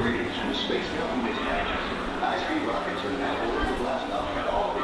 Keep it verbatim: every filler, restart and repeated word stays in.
Greetings from the Space Mountain Dispatches. High-speed rockets are now ordered to blast off at all